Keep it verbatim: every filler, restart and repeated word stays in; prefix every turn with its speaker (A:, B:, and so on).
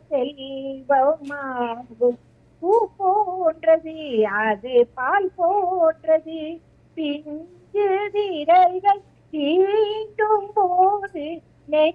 A: செல்வமாகும். பூ போன்றது அது பால் போன்றது, பிஞ்சு விரல்கள் தீண்டும் போது நெஞ்சு